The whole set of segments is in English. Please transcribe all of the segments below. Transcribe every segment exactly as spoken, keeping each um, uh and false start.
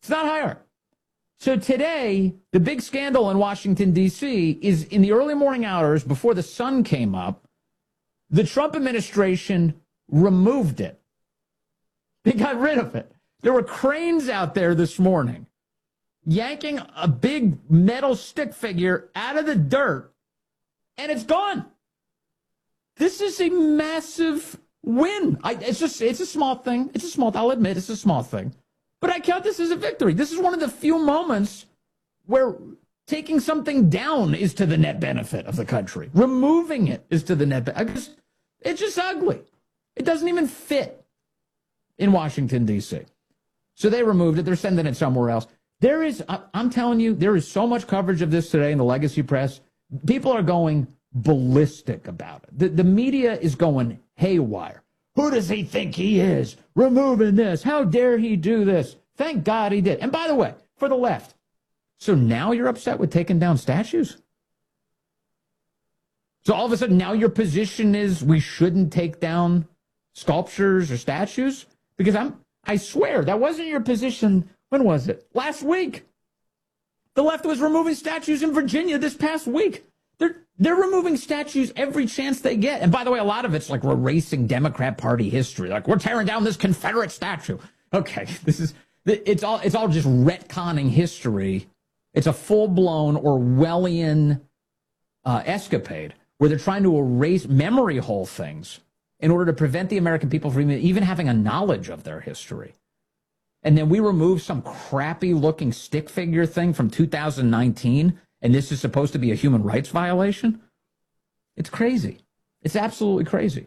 It's not higher. So today, the big scandal in Washington, D C is in the early morning hours before the sun came up, the Trump administration removed it. They got rid of it. There were cranes out there this morning yanking a big metal stick figure out of the dirt, and it's gone. This is a massive win. I, it's just, it's a small thing. It's a small, I'll admit it's a small thing. But I count this as a victory. This is one of the few moments where taking something down is to the net benefit of the country. Removing it is to the net benefit. It's just ugly. It doesn't even fit in Washington, D C So they removed it. They're sending it somewhere else. There is, I'm telling you, there is so much coverage of this today in the legacy press. People are going ballistic about it. The, the media is going haywire. Who does he think he is? Removing this. How dare he do this? Thank God he did. And by the way, for the left, so now you're upset with taking down statues? So all of a sudden now your position is we shouldn't take down sculptures or statues? Because I'm, I swear, that wasn't your position. When was it? Last week. The left was removing statues in Virginia this past week. They're, they're removing statues every chance they get. And by the way, a lot of it's like erasing Democrat Party history. Like, we're tearing down this Confederate statue. Okay, this is, it's all, it's all just retconning history. It's a full-blown Orwellian uh, escapade where they're trying to erase memory hole things in order to prevent the American people from even having a knowledge of their history. And then we remove some crappy-looking stick figure thing from two thousand nineteen, and this is supposed to be a human rights violation? It's crazy. It's absolutely crazy.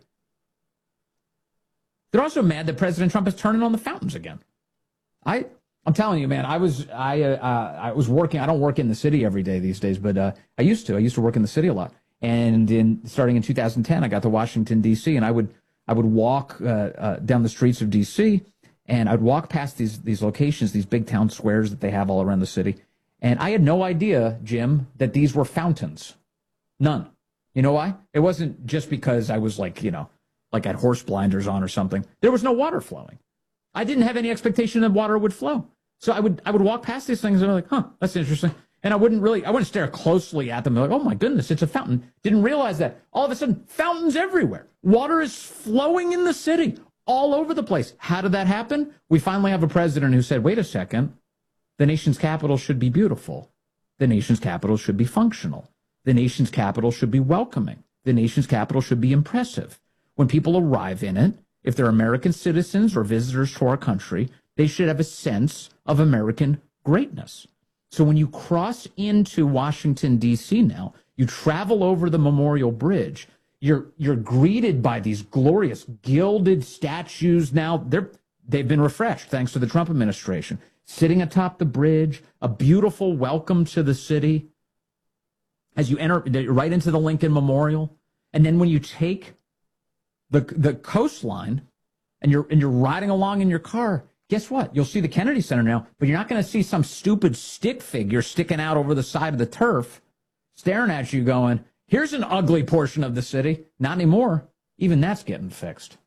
They're also mad that President Trump is turning on the fountains again. I, I'm telling you, man, I was I uh, I was working. I don't work in the city every day these days, but uh, I used to. I used to work in the city a lot. And in starting in two thousand ten, I got to Washington, D C, and I would I would walk uh, uh, down the streets of D C, and I'd walk past these these locations, these big town squares that they have all around the city. And I had no idea, Jim, that these were fountains. None. You know why? It wasn't just because I was like, you know, like I had horse blinders on or something. There was no water flowing. I didn't have any expectation that water would flow. So I would I would walk past these things and I'm like, huh, that's interesting. And I wouldn't really, I wouldn't stare closely at them. Like, oh my goodness, it's a fountain. Didn't realize that. All of a sudden, fountains everywhere. Water is flowing in the city, all over the place. How did that happen? We finally have a president who said, wait a second, the nation's capital should be beautiful. The nation's capital should be functional. The nation's capital should be welcoming. The nation's capital should be impressive. When people arrive in it, if they're American citizens or visitors to our country, they should have a sense of American greatness. So when you cross into Washington, D C now, you travel over the Memorial Bridge, you're you're greeted by these glorious gilded statues now. They're, they've been refreshed thanks to the Trump administration. Sitting atop the bridge, a beautiful welcome to the city as you enter right into the Lincoln Memorial. And then when you take the the coastline and you're and you're riding along in your car, guess what? You'll see the Kennedy Center now, but you're not going to see some stupid stick figure sticking out over the side of the turf, staring at you going, here's an ugly portion of the city. Not anymore. Even that's getting fixed.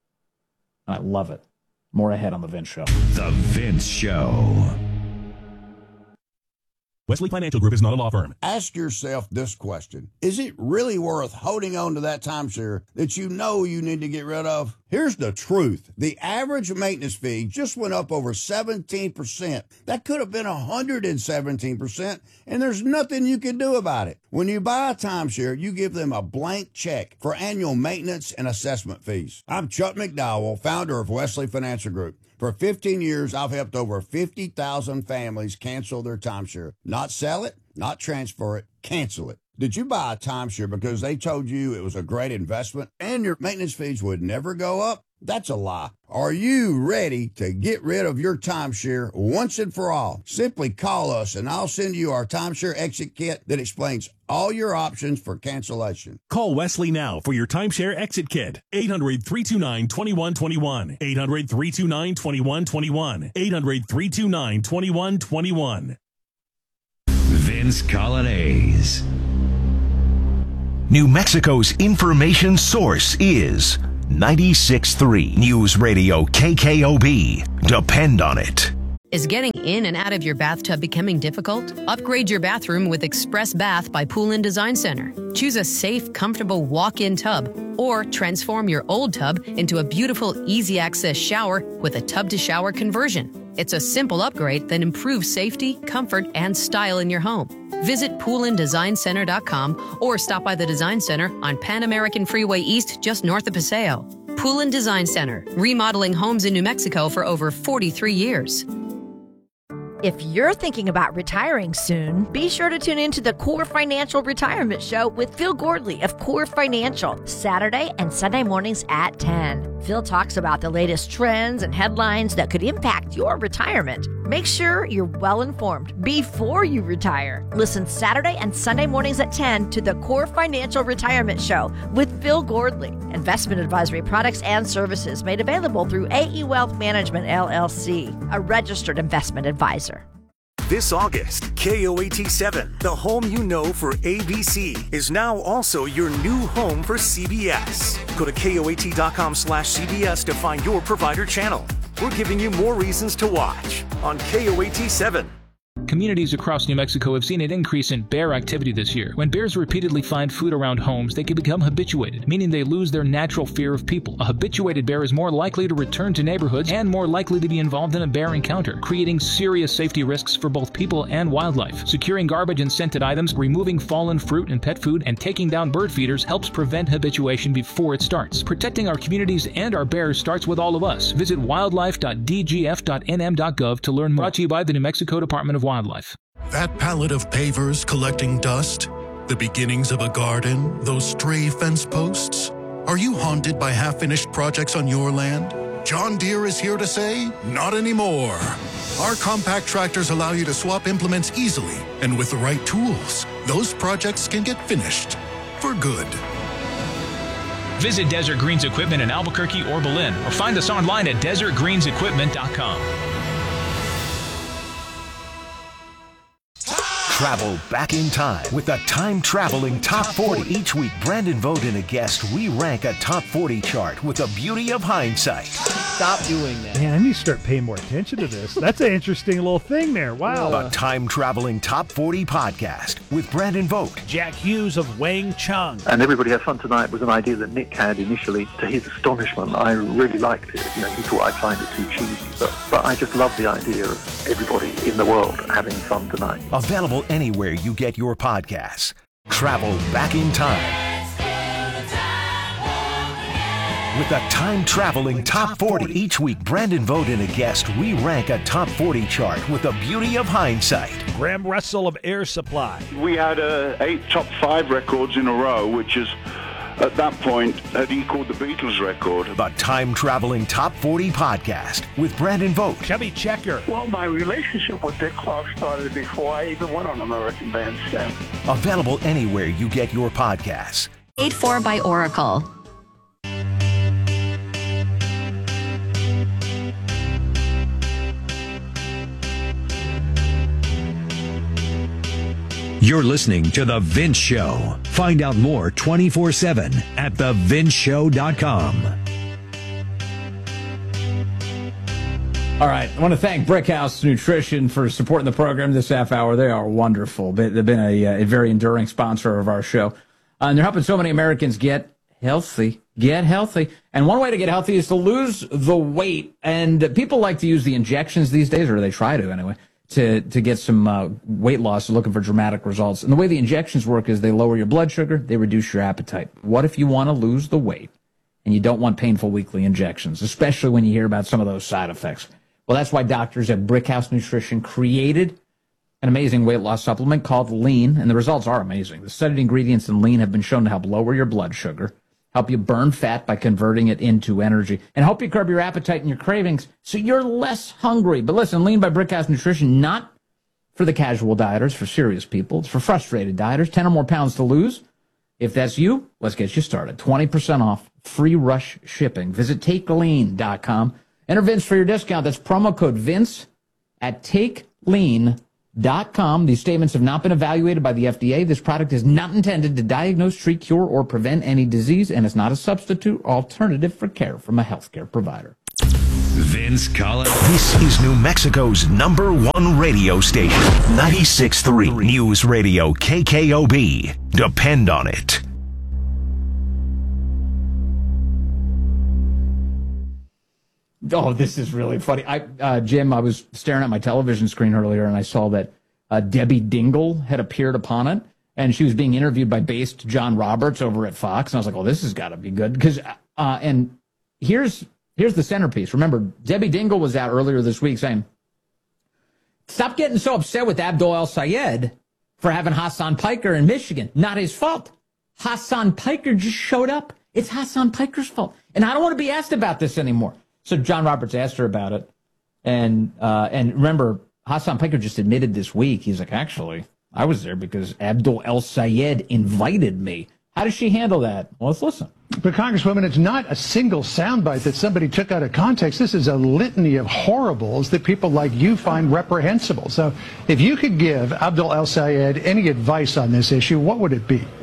I love it. More ahead on The Vince Show. The Vince Show. Wesley Financial Group is not a law firm. Ask yourself this question. Is it really worth holding on to that timeshare that you know you need to get rid of? Here's the truth. The average maintenance fee just went up over seventeen percent. That could have been one hundred seventeen percent, and there's nothing you can do about it. When you buy a timeshare, you give them a blank check for annual maintenance and assessment fees. I'm Chuck McDowell, founder of Wesley Financial Group. For fifteen years, I've helped over fifty thousand families cancel their timeshare. Not sell it, not transfer it, cancel it. Did you buy a timeshare because they told you it was a great investment and your maintenance fees would never go up? That's a lie. Are you ready to get rid of your timeshare once and for all? Simply call us and I'll send you our timeshare exit kit that explains all your options for cancellation. Call Wesley now for your timeshare exit kit. eight hundred, three two nine, two one two one. eight hundred, three two nine, two one two one. eight hundred, three two nine, two one two one. Vince Colonnese. New Mexico's information source is ninety-six point three News Radio K K O B. Depend on it. Is getting in and out of your bathtub becoming difficult? Upgrade your bathroom with Express Bath by Pool and Design Center. Choose a safe, comfortable walk-in tub or transform your old tub into a beautiful, easy-access shower with a tub-to-shower conversion. It's a simple upgrade that improves safety, comfort, and style in your home. Visit pool and design center dot com or stop by the Design Center on Pan American Freeway East just north of Paseo. Pool and Design Center, remodeling homes in New Mexico for over forty-three years. If you're thinking about retiring soon, be sure to tune in to the Core Financial Retirement Show with Phil Gordley of Core Financial, Saturday and Sunday mornings at ten. Phil talks about the latest trends and headlines that could impact your retirement. Make sure you're well informed before you retire. Listen Saturday and Sunday mornings at ten to the Core Financial Retirement Show with Phil Gordley. Investment advisory products and services made available through A E Wealth Management, L L C, a registered investment advisor. This August, K O A T seven, the home you know for A B C, is now also your new home for C B S. Go to K O A T dot com slash C B S to find your provider channel. We're giving you more reasons to watch on K O A T seven. Communities across New Mexico have seen an increase in bear activity this year. When bears repeatedly find food around homes, they can become habituated, meaning they lose their natural fear of people. A habituated bear is more likely to return to neighborhoods and more likely to be involved in a bear encounter, creating serious safety risks for both people and wildlife. Securing garbage and scented items, removing fallen fruit and pet food, and taking down bird feeders helps prevent habituation before it starts. Protecting our communities and our bears starts with all of us. Visit wildlife dot d g f dot n m dot gov to learn more. Brought to you by the New Mexico Department of Wildlife. That pallet of pavers collecting dust? The beginnings of a garden? Those stray fence posts? Are you haunted by half-finished projects on your land? John Deere is here to say, not anymore. Our compact tractors allow you to swap implements easily, and with the right tools, those projects can get finished. For good. Visit Desert Greens Equipment in Albuquerque or Belen, or find us online at desert greens equipment dot com. Travel back in time with a time-traveling Top forty. Each week, Brandon Vogt and a guest re-rank a Top forty chart with the beauty of hindsight. Stop doing that. Man, I need to start paying more attention to this. That's an interesting little thing there. Wow. A time-traveling Top forty podcast with Brandon Vogt. Jack Hughes of Wang Chung. And Everybody Has Fun Tonight was an idea that Nick had initially. To his astonishment, I really liked it. You know, he thought I'd find it too cheesy. But, but I just love the idea of everybody in the world having fun tonight. Available anywhere you get your podcasts. Travel back in time with a time-traveling Top forty. Each week, Brandon Vogt and a guest re-rank a Top forty chart with the beauty of hindsight. Graham Russell of Air Supply. We had uh, eight top five records in a row, which is, at that point, had equaled the Beatles record. The time-traveling Top forty podcast with Brandon Vogt. Chubby Checker. Well, my relationship with Dick Clark started before I even went on American Bandstand. Available anywhere you get your podcasts. Paid for by Oracle. You're listening to The Vince Show. Find out more twenty-four seven at the vince show dot com. All right. I want to thank Brickhouse Nutrition for supporting the program this half hour. They are wonderful. They've been a, a very enduring sponsor of our show. Uh, and they're helping so many Americans get healthy. Get healthy. And one way to get healthy is to lose the weight. And people like to use the injections these days, or they try to anyway, to, to get some uh, weight loss, looking for dramatic results. And the way the injections work is they lower your blood sugar, they reduce your appetite. What if you want to lose the weight and you don't want painful weekly injections, especially when you hear about some of those side effects? Well, that's why doctors at Brickhouse Nutrition created an amazing weight loss supplement called Lean, and the results are amazing. The studied ingredients in Lean have been shown to help lower your blood sugar, help you burn fat by converting it into energy, and help you curb your appetite and your cravings so you're less hungry. But listen, Lean by Brickhouse Nutrition, not for the casual dieters, for serious people. It's for frustrated dieters, ten or more pounds to lose. If that's you, let's get you started. twenty percent off, free rush shipping. Visit take lean dot com. Enter Vince for your discount. That's promo code Vince at take lean dot com. These statements have not been evaluated by the F D A. This product is not intended to diagnose, treat, cure, or prevent any disease, and is not a substitute or alternative for care from a healthcare provider. Vince Collins. This is New Mexico's number one radio station. ninety-six point three News Radio K K O B. Depend on it. Oh, this is really funny. I, uh, Jim, I was staring at my television screen earlier, and I saw that uh, Debbie Dingell had appeared upon it, and she was being interviewed by based John Roberts over at Fox. And I was like, "Oh, this has got to be good." Because, uh, and here's here's the centerpiece. Remember, Debbie Dingell was out earlier this week saying, "Stop getting so upset with Abdul El-Sayed for having Hassan Piker in Michigan. Not his fault. Hassan Piker just showed up. It's Hassan Piker's fault, and I don't want to be asked about this anymore." So John Roberts asked her about it, and uh, and remember, Hassan Piker just admitted this week, he's like, actually, I was there because Abdul El-Sayed invited me. How does she handle that? Well, let's listen. But, Congresswoman, it's not a single soundbite that somebody took out of context. This is a litany of horribles that people like you find reprehensible. So if you could give Abdul El-Sayed any advice on this issue, what would it be?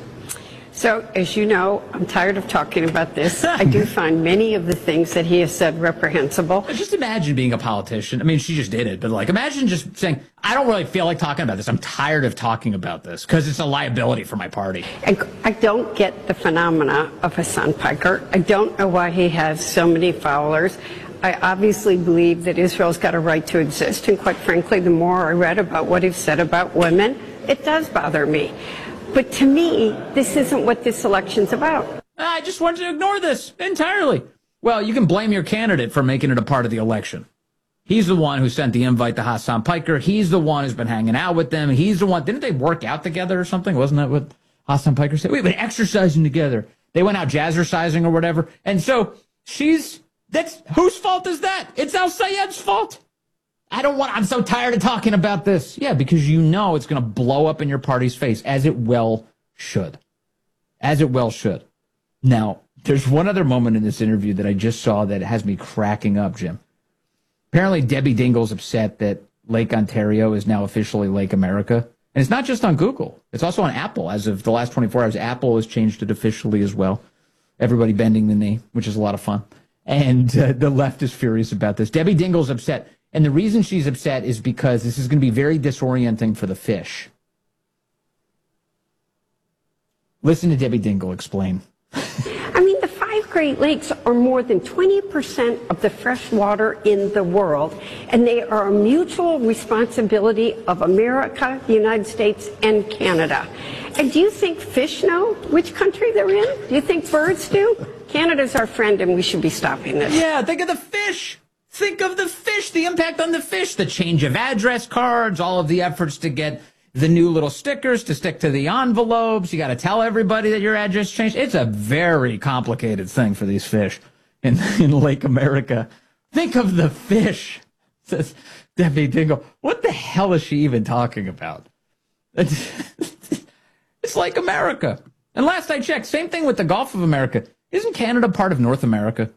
So, as you know, I'm tired of talking about this. I do find many of the things that he has said reprehensible. Just imagine being a politician. I mean, she just did it, but like, imagine just saying, I don't really feel like talking about this. I'm tired of talking about this because it's a liability for my party. I, I don't get the phenomena of Hassan Piker. I don't know why he has so many followers. I obviously believe that Israel's got a right to exist, and quite frankly, the more I read about what he's said about women, it does bother me. But to me, this isn't what this election's about. I just want you to ignore this entirely. Well, you can blame your candidate for making it a part of the election. He's the one who sent the invite to Hassan Piker. He's the one who's been hanging out with them. He's the one. Didn't they work out together or something? Wasn't that what Hassan Piker said? We've been exercising together. They went out jazzercising or whatever. And so she's, that's, whose fault is that? It's El-Sayed's fault. I don't want, I'm so tired of talking about this. Yeah, because you know it's going to blow up in your party's face, as it well should. As it well should. Now, there's one other moment in this interview that I just saw that has me cracking up, Jim. Apparently, Debbie Dingell's upset that Lake Ontario is now officially Lake America. And it's not just on Google. It's also on Apple. As of the last twenty-four hours, Apple has changed it officially as well. Everybody bending the knee, which is a lot of fun. And uh, the left is furious about this. Debbie Dingell's upset. And the reason she's upset is because this is going to be very disorienting for the fish. Listen to Debbie Dingell explain. I mean, the five Great Lakes are more than twenty percent of the fresh water in the world, and they are a mutual responsibility of America, the United States, and Canada. And do you think fish know which country they're in? Do you think birds do? Canada's our friend, and we should be stopping this. Yeah, think of the fish. Think of the fish, the impact on the fish, the change of address cards, all of the efforts to get the new little stickers to stick to the envelopes. You got to tell everybody that your address changed. It's a very complicated thing for these fish in, in Lake America. Think of the fish, says Debbie Dingell. What the hell is she even talking about? It's, it's Lake America. And last I checked, same thing with the Gulf of America. Isn't Canada part of North America?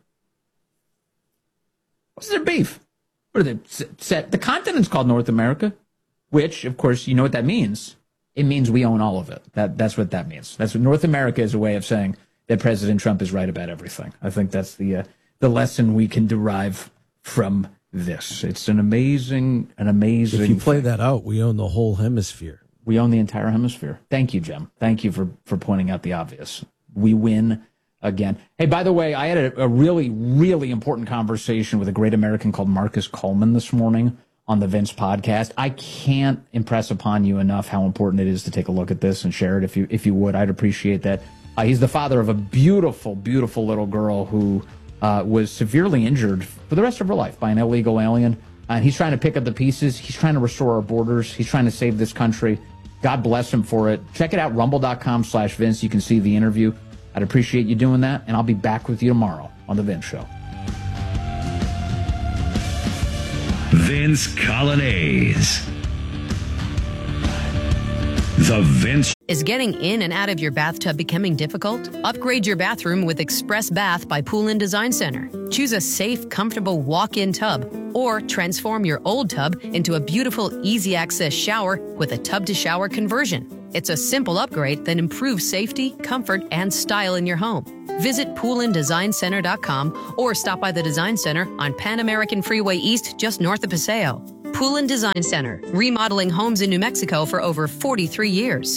What's their beef? What are they set? The continent's called North America, which, of course, you know what that means. It means we own all of it. That That's what that means. That's what North America is a way of saying that President Trump is right about everything. I think that's the uh, the lesson we can derive from this. It's an amazing, an amazing. If you play thing. that out, we own the whole hemisphere. We own the entire hemisphere. Thank you, Jim. Thank you for, for pointing out the obvious. We win again. Hey, by the way, I had a, a really, really important conversation with a great American called Marcus Coleman this morning on the Vince podcast. I can't impress upon you enough how important it is to take a look at this and share it. If you, if you would, I'd appreciate that. Uh, he's the father of a beautiful, beautiful little girl who uh, was severely injured for the rest of her life by an illegal alien. Uh, and he's trying to pick up the pieces. He's trying to restore our borders. He's trying to save this country. God bless him for it. Check it out, rumble.com slash Vince. You can see the interview. I'd appreciate you doing that, and I'll be back with you tomorrow on The Vince Show. Vince Colonnese. The Vince. Is getting in and out of your bathtub becoming difficult? Upgrade your bathroom with Express Bath by Pool and Design Center. Choose a safe, comfortable walk-in tub, or transform your old tub into a beautiful, easy-access shower with a tub-to-shower conversion. It's a simple upgrade that improves safety, comfort, and style in your home. Visit poolin design center dot com or stop by the Design Center on Pan American Freeway East, just north of Paseo. Poolin Design Center, remodeling homes in New Mexico for over forty-three years.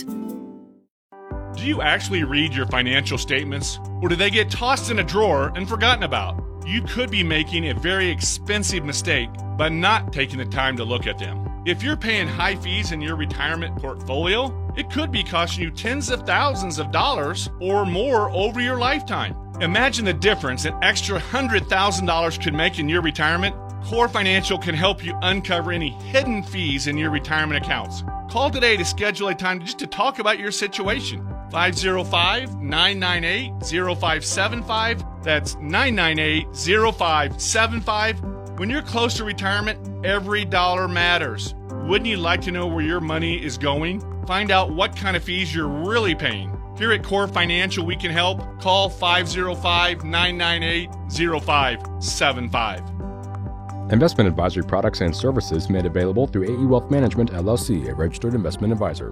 Do you actually read your financial statements, or do they get tossed in a drawer and forgotten about? You could be making a very expensive mistake by not taking the time to look at them. If you're paying high fees in your retirement portfolio, it could be costing you tens of thousands of dollars or more over your lifetime. Imagine the difference an extra one hundred thousand dollars could make in your retirement. Core Financial can help you uncover any hidden fees in your retirement accounts. Call today to schedule a time just to talk about your situation. five oh five, nine nine eight, oh five seven five. That's nine nine eight, oh five seven five. When you're close to retirement, every dollar matters. Wouldn't you like to know where your money is going? Find out what kind of fees you're really paying. Here at Core Financial, we can help. Call five oh five, nine nine eight, oh five seven five. Investment advisory products and services made available through A E Wealth Management, L L C, a registered investment advisor.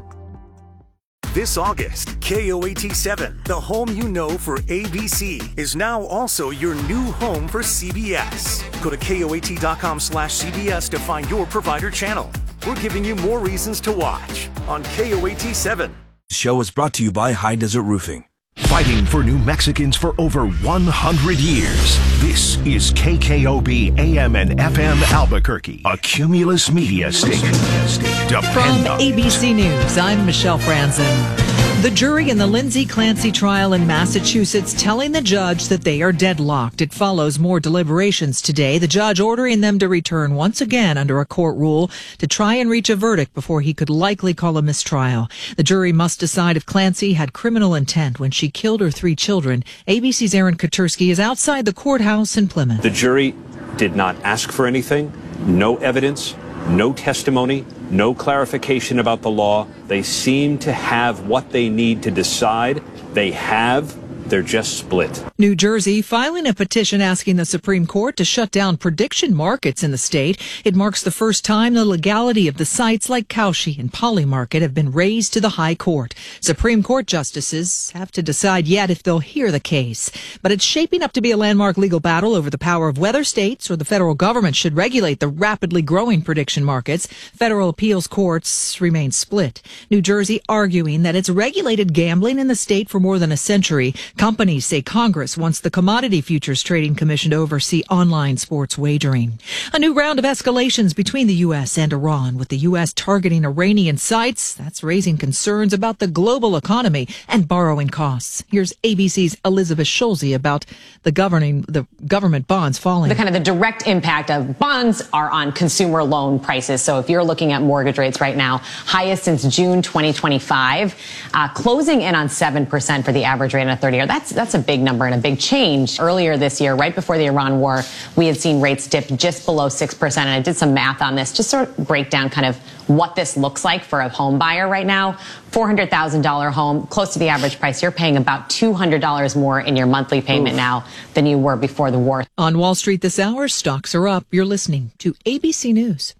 This August, K O A T seven, the home you know for A B C, is now also your new home for C B S. Go to K O A T dot com slash C B S to find your provider channel. We're giving you more reasons to watch on K O A T seven. This show is brought to you by High Desert Roofing. Fighting for New Mexicans for over one hundred years. This is K K O B A M and F M Albuquerque, a Cumulus Media station. Depend From on A B C News, I'm Michelle Franzen. The jury in the Lindsay Clancy trial in Massachusetts telling the judge that they are deadlocked. It follows more deliberations today, the judge ordering them to return once again under a court rule to try and reach a verdict before he could likely call a mistrial. The jury must decide if Clancy had criminal intent when she killed her three children. A B C's Aaron Katursky is outside the courthouse in Plymouth. The jury did not ask for anything, no evidence, no testimony, no clarification about the law. They seem to have what they need to decide. They have. They're just split. New Jersey filing a petition asking the Supreme Court to shut down prediction markets in the state. It marks the first time the legality of the sites like Cauchy and Polymarket have been raised to the High Court. Supreme Court justices have to decide yet if they'll hear the case. But it's shaping up to be a landmark legal battle over the power of whether states or the federal government should regulate the rapidly growing prediction markets. Federal appeals courts remain split. New Jersey arguing that it's regulated gambling in the state for more than a century. Companies say Congress wants the Commodity Futures Trading Commission to oversee online sports wagering. A new round of escalations between the U S and Iran, with the U S targeting Iranian sites. That's raising concerns about the global economy and borrowing costs. Here's A B C's Elizabeth Schulze about the governing the government bonds falling. The kind of the direct impact of bonds are on consumer loan prices. So if you're looking at mortgage rates right now, highest since June twenty twenty-five, uh, closing in on seven percent for the average rate on a thirty-year. That's that's a big number and a big change. Earlier this year, right before the Iran war, we had seen rates dip just below six percent. And I did some math on this, just sort of break down kind of what this looks like for a home buyer right now. four hundred thousand dollars home, close to the average price. You're paying about two hundred dollars more in your monthly payment Oof. now than you were before the war. On Wall Street this hour, stocks are up. You're listening to A B C News.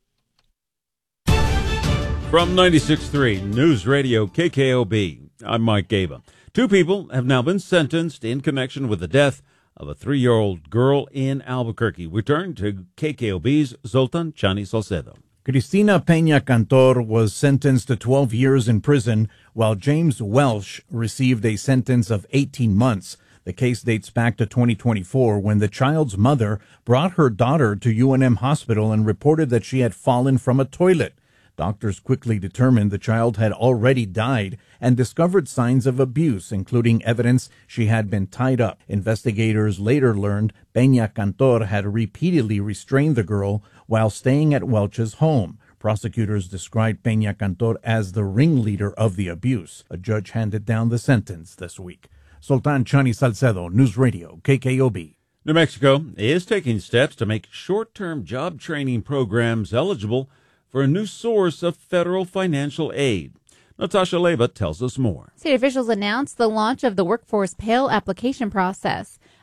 From ninety-six point three News Radio K K O B, I'm Mike Gaba. Two people have now been sentenced in connection with the death of a three-year-old girl in Albuquerque. We turn to K K O B's Zoltan Chani Salcedo. Cristina Peña Cantor was sentenced to twelve years in prison, while James Welsh received a sentence of eighteen months. The case dates back to twenty twenty-four, when the child's mother brought her daughter to U N M Hospital and reported that she had fallen from a toilet. Doctors quickly determined the child had already died and discovered signs of abuse, including evidence she had been tied up. Investigators later learned Peña Cantor had repeatedly restrained the girl while staying at Welch's home. Prosecutors described Peña Cantor as the ringleader of the abuse. A judge handed down the sentence this week. Sultan Chani Salcedo, News Radio, K K O B. New Mexico is taking steps to make short-term job training programs eligible for a new source of federal financial aid. Natasha Leba tells us more. State officials announced the launch of the Workforce Pale application process.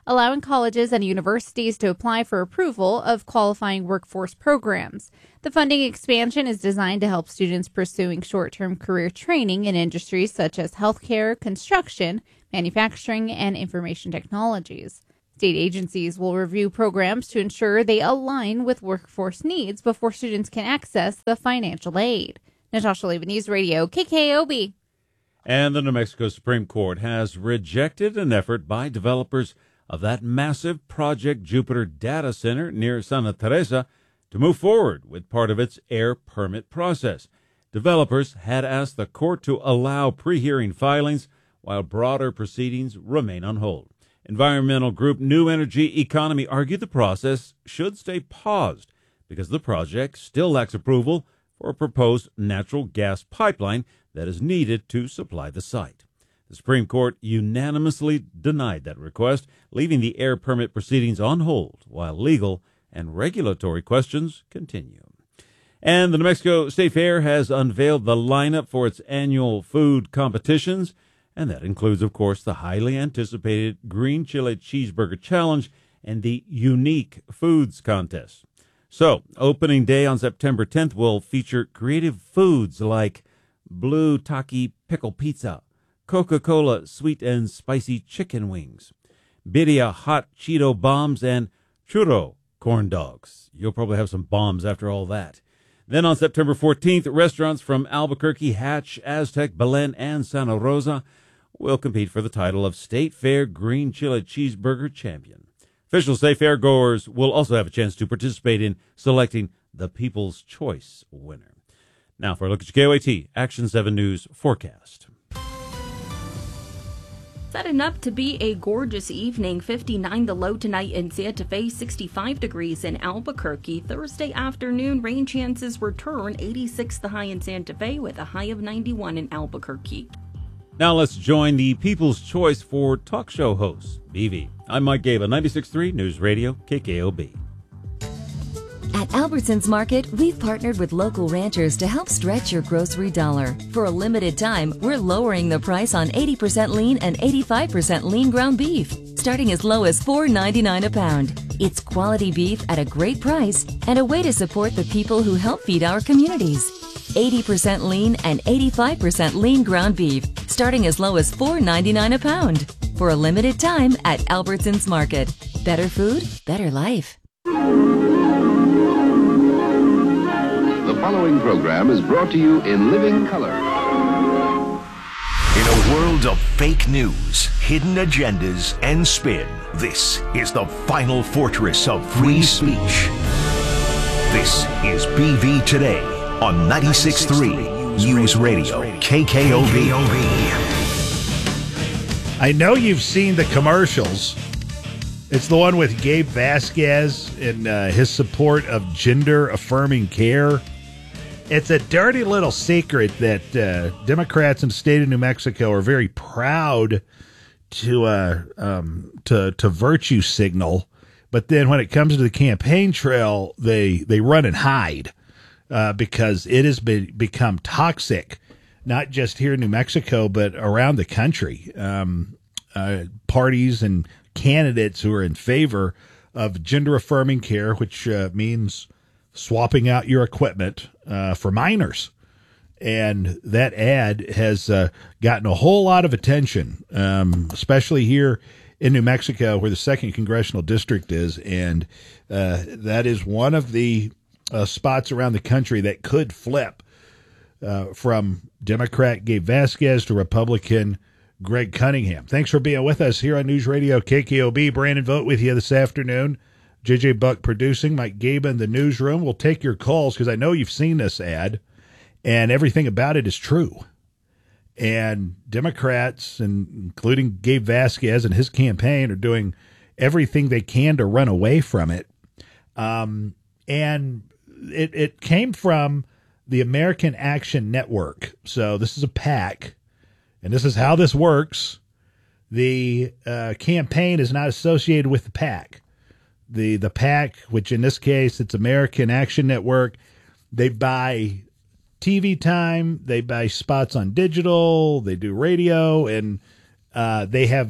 allowing colleges and universities to apply for approval of qualifying workforce programs. The funding expansion is designed to help students pursuing short-term career training in industries such as healthcare, construction, manufacturing, and information technologies. State agencies will review programs to ensure they align with workforce needs before students can access the financial aid. Natasha Leva, News Radio, K K O B. And the New Mexico Supreme Court has rejected an effort by developers of that massive Project Jupiter data center near Santa Teresa to move forward with part of its air permit process. Developers had asked the court to allow pre-hearing filings while broader proceedings remain on hold. Environmental group New Energy Economy argued the process should stay paused because the project still lacks approval for a proposed natural gas pipeline that is needed to supply the site. The Supreme Court unanimously denied that request, leaving the air permit proceedings on hold while legal and regulatory questions continue. And the New Mexico State Fair has unveiled the lineup for its annual food competitions, and that includes, of course, the highly anticipated Green Chile Cheeseburger Challenge and the Unique Foods Contest. So, opening day on September tenth will feature creative foods like Blue Taki Pickle Pizza, Coca-Cola Sweet and Spicy Chicken Wings, Birria Hot Cheeto Bombs, and Churro Corn Dogs. You'll probably have some bombs after all that. Then on September fourteenth, restaurants from Albuquerque, Hatch, Aztec, Belen, and Santa Rosa will compete for the title of State Fair Green Chile Cheeseburger Champion. Official State Fair goers will also have a chance to participate in selecting the People's Choice winner. Now for a look at your K O A T Action seven News forecast. Setting up to be a gorgeous evening. fifty-nine the low tonight in Santa Fe, sixty-five degrees in Albuquerque. Thursday afternoon, rain chances return. eighty-six the high in Santa Fe with a high of ninety-one in Albuquerque. Now let's join the People's Choice for talk show hosts, B V. I'm Mike Gaba, ninety-six point three News Radio, K K O B. At Albertsons Market, we've partnered with local ranchers to help stretch your grocery dollar. For a limited time, we're lowering the price on eighty percent lean and eighty-five percent lean ground beef, starting as low as four ninety-nine a pound. It's quality beef at a great price and a way to support the people who help feed our communities. eighty percent lean and eighty-five percent lean ground beef, starting as low as four ninety-nine a pound. For a limited time at Albertsons Market. Better food, better life. The following program is brought to you in living color. In a world of fake news, hidden agendas, and spin, this is the final fortress of free speech. This is B V Today on ninety-six point three News Radio, K K O B. I know you've seen the commercials. It's the one with Gabe Vasquez and uh, his support of gender-affirming care. It's a dirty little secret that uh, Democrats in the state of New Mexico are very proud to uh, um, to to virtue signal, but then when it comes to the campaign trail, they they run and hide uh, because it has been become toxic, not just here in New Mexico but around the country. Um, uh, parties and candidates who are in favor of gender-affirming care, which uh, means swapping out your equipment uh, for minors. And that ad has uh, gotten a whole lot of attention, um, especially here in New Mexico, where the second congressional district is. And uh, that is one of the uh, spots around the country that could flip uh, from Democrat Gabe Vasquez to Republican Greg Cunningham. Thanks for being with us here on News Radio K K O B. Brandon Vogt with you this afternoon. J J Buck producing, Mike Gaba in the newsroom. We'll take your calls because I know you've seen this ad, and everything about it is true. And Democrats, and including Gabe Vasquez and his campaign, are doing everything they can to run away from it. Um, and it, it came from the American Action Network. So this is a PAC, and this is how this works. The uh, campaign is not associated with the PAC. The the PAC, which in this case it's American Action Network, they buy T V time, they buy spots on digital, they do radio, and uh, they have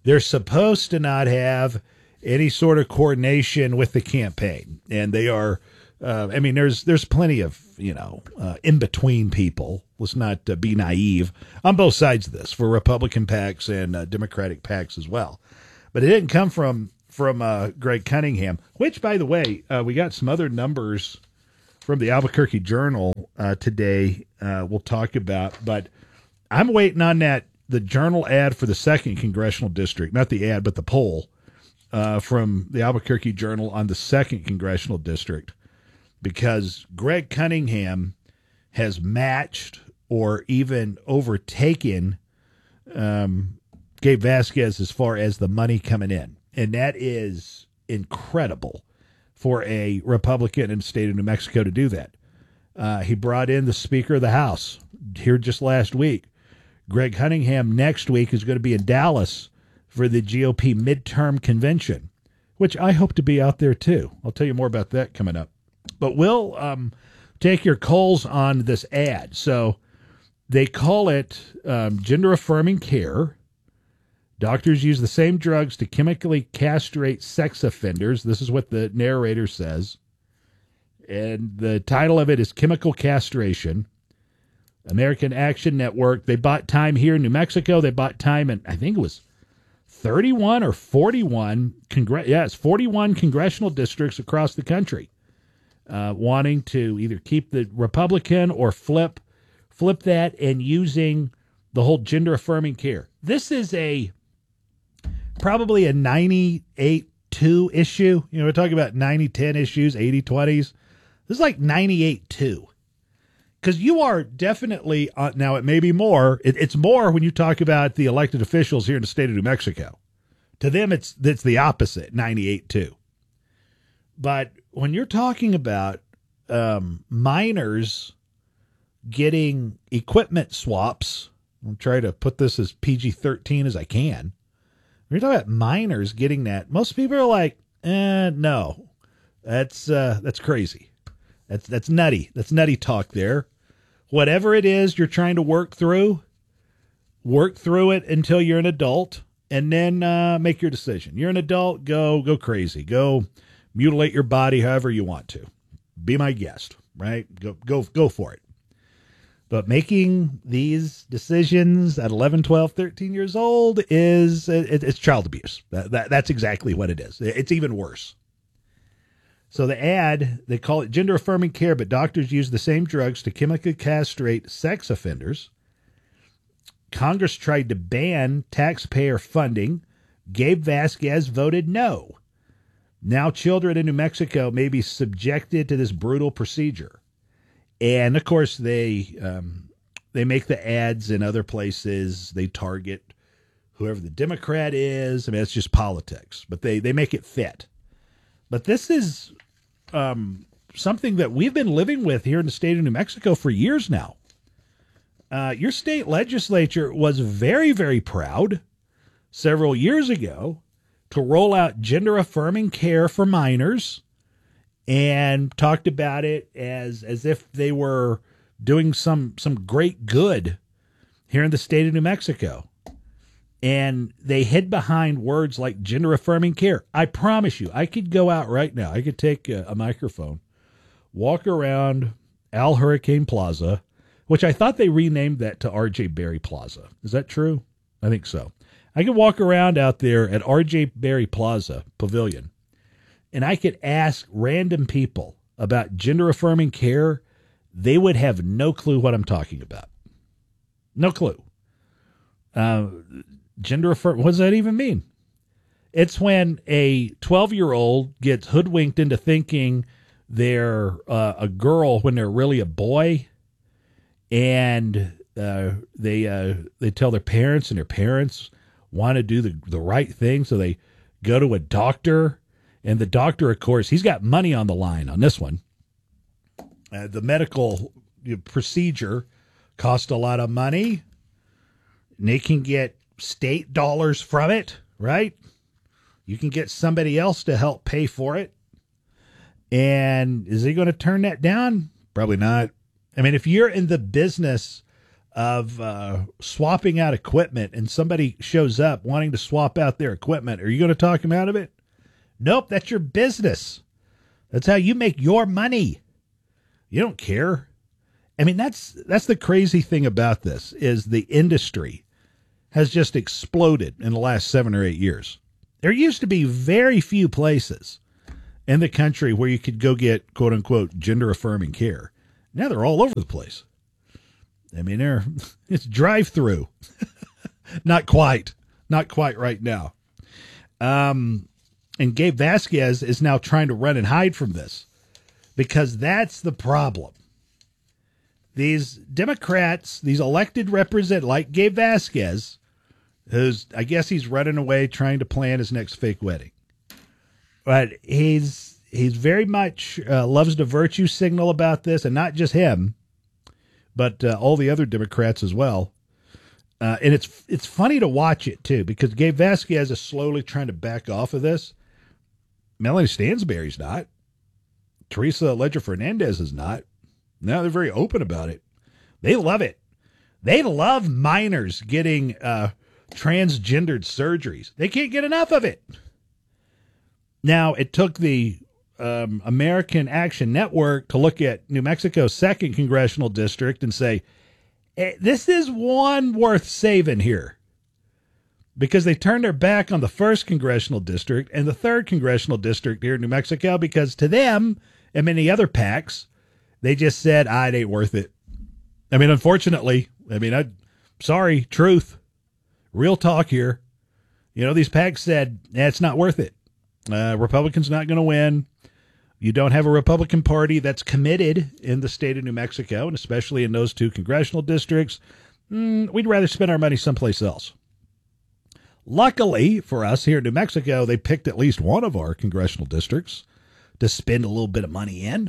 they're supposed to not have any sort of coordination with the campaign. And they are, uh, I mean, there's there's plenty of, you know, uh, in-between people. Let's not uh, be naive on both sides of this, for Republican PACs and uh, Democratic PACs as well. But it didn't come from, from uh, Greg Cunningham, which, by the way, uh, we got some other numbers from the Albuquerque Journal uh, today uh, we'll talk about. But I'm waiting on that, the Journal ad for the second congressional district, not the ad, but the poll. Uh, from the Albuquerque Journal on the second congressional district, because Greg Cunningham has matched or even overtaken um, Gabe Vasquez as far as the money coming in. And that is incredible for a Republican in the state of New Mexico to do that. Uh, he brought in the Speaker of the House here just last week. Greg Cunningham next week is going to be in Dallas for the G O P midterm convention, which I hope to be out there too. I'll tell you more about that coming up. But we'll um, take your calls on this ad. So they call it um, gender-affirming care. Doctors use the same drugs to chemically castrate sex offenders. This is what the narrator says. And the title of it is Chemical Castration. American Action Network. They bought time here in New Mexico. They bought time in, I think it was thirty-one or forty-one, congr- yes, forty-one congressional districts across the country, uh, wanting to either keep the Republican or flip, flip that, and using the whole gender-affirming care. This is a probably a ninety-eight two issue. You know, we're talking about ninety ten issues, eighty twenties. This is like ninety-eight two. Because you are definitely, uh, now it may be more, it, it's more when you talk about the elected officials here in the state of New Mexico. To them, it's it's the opposite, ninety-eight two. But when you're talking about um, minors getting equipment swaps, I'll try to put this as P G thirteen as I can. When you're talking about minors getting that, most people are like, eh, no, that's uh, that's crazy. That's that's nutty. That's nutty talk there. Whatever it is you're trying to work through, work through it until you're an adult, and then uh, make your decision. You're an adult, go go crazy. Go mutilate your body however you want to. Be my guest, right? Go go go for it. But making these decisions at eleven, twelve, thirteen years old is it, it's child abuse. That, that that's exactly what it is. It's even worse. So the ad, they call it gender-affirming care, but doctors use the same drugs to chemically castrate sex offenders. Congress tried to ban taxpayer funding. Gabe Vasquez voted no. Now children in New Mexico may be subjected to this brutal procedure. And, of course, they um, they make the ads in other places. They target whoever the Democrat is. I mean, it's just politics. But they, they make it fit. But this is um, something that we've been living with here in the state of New Mexico for years now. Uh, your state legislature was very, very proud several years ago to roll out gender-affirming care for minors and talked about it as as if they were doing some some great good here in the state of New Mexico. And they hid behind words like gender-affirming care. I promise you, I could go out right now. I could take a, a microphone, walk around Al Hurricane Plaza, which I thought they renamed that to R J Berry Plaza. Is that true? I think so. I could walk around out there at R J Berry Plaza Pavilion, and I could ask random people about gender-affirming care. They would have no clue what I'm talking about. No clue. Uh, gender affirm. What does that even mean? It's when a twelve-year-old gets hoodwinked into thinking they're uh, a girl when they're really a boy, and uh, they uh, they tell their parents, and their parents want to do the the right thing, so they go to a doctor, and the doctor, of course, he's got money on the line on this one. Uh, the medical procedure cost a lot of money. And they can get state dollars from it, right? You can get somebody else to help pay for it. And is he going to turn that down? Probably not. I mean, if you're in the business of uh, swapping out equipment, and somebody shows up wanting to swap out their equipment, are you going to talk them out of it? Nope, that's your business. That's how you make your money. You don't care. I mean, that's that's the crazy thing about this, is the industry has just exploded in the last seven or eight years. There used to be very few places in the country where you could go get, quote unquote, gender affirming care. Now they're all over the place. I mean, they're, it's drive through. Not quite. Not quite right now. Um, and Gabe Vasquez is now trying to run and hide from this, because that's the problem. These Democrats, these elected representatives like Gabe Vasquez, who's, I guess he's running away trying to plan his next fake wedding. But he's he's very much uh, loves to virtue signal about this, and not just him, but uh, all the other Democrats as well. Uh, and it's it's funny to watch it, too, because Gabe Vasquez is slowly trying to back off of this. Melanie Stansberry's not. Teresa Ledger Fernandez is not. No, they're very open about it. They love it. They love minors getting uh, transgendered surgeries. They can't get enough of it. Now, it took the um, American Action Network to look at New Mexico's second congressional district and say, eh, this is one worth saving here. Because they turned their back on the first congressional district and the third congressional district here in New Mexico, because to them and many other PACs, they just said, ah, it ain't worth it. I mean, unfortunately, I mean, I, sorry, truth, real talk here. You know, these PACs said, eh, it's not worth it. Uh, Republicans not going to win. You don't have a Republican Party that's committed in the state of New Mexico, and especially in those two congressional districts. Mm, we'd rather spend our money someplace else. Luckily for us here in New Mexico, they picked at least one of our congressional districts to spend a little bit of money in.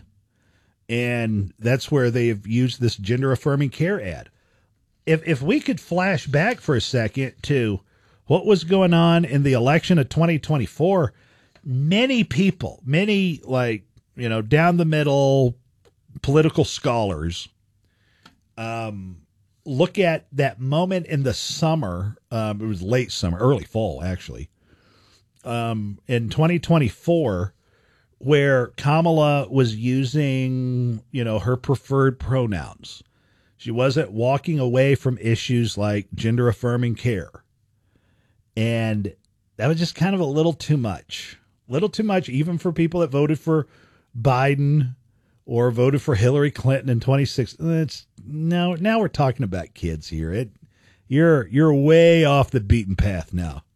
And that's where they've used this gender affirming care ad. If if we could flash back for a second to what was going on in the election of twenty twenty-four, many people, many like, you know, down the middle political scholars, um, look at that moment in the summer. Um, it was late summer, early fall, actually, um, in twenty twenty-four, where Kamala was using, you know, her preferred pronouns. She wasn't walking away from issues like gender affirming care. And that was just kind of a little too much. A little too much, even for people that voted for Biden or voted for Hillary Clinton in twenty sixteen. It's now, now we're talking about kids here. It, you're, you're way off the beaten path now.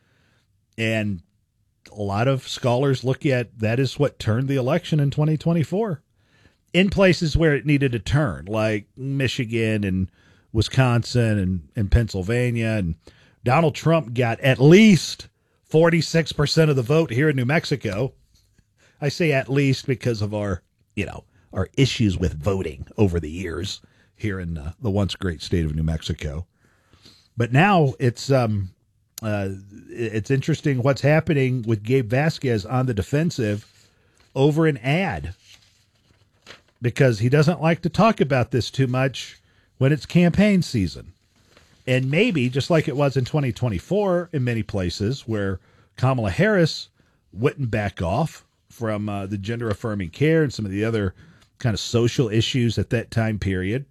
And a lot of scholars look at that as what turned the election in twenty twenty-four in places where it needed to turn, like Michigan and Wisconsin and, and Pennsylvania. And Donald Trump got at least forty-six percent of the vote here in New Mexico. I say at least because of our, you know, our issues with voting over the years here in uh, the once great state of New Mexico. But now it's, um, Uh, it's interesting what's happening with Gabe Vasquez on the defensive over an ad, because he doesn't like to talk about this too much when it's campaign season. And maybe, just like it was in twenty twenty-four in many places where Kamala Harris wouldn't back off from uh, the gender affirming care and some of the other kind of social issues at that time period,